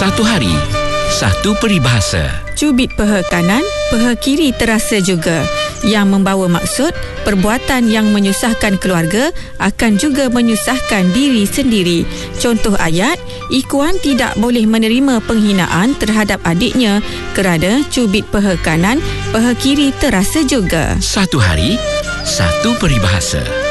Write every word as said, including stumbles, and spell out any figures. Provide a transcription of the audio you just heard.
Satu hari, satu peribahasa. Cubit peha kanan, peha kiri terasa juga. Yang membawa maksud, perbuatan yang menyusahkan keluarga akan juga menyusahkan diri sendiri. Contoh ayat, Ikuan tidak boleh menerima penghinaan terhadap adiknya kerana cubit peha kanan, peha kiri terasa juga. Satu hari, satu peribahasa.